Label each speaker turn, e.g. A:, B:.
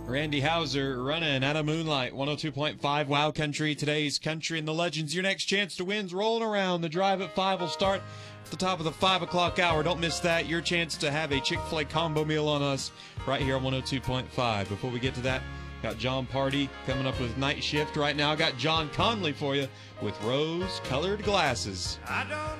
A: Randy Hauser running out of Moonlight, 102.5 Wow Country. Today's Country and the Legends. Your next chance to win's rolling around. The drive at 5 will start at the top of the 5 o'clock hour. Don't miss that. Your chance to have a Chick-fil-A combo meal on us right here on 102.5. Before we get to that, got John Party coming up with Night Shift right now. Got John Conley for you with rose-colored glasses.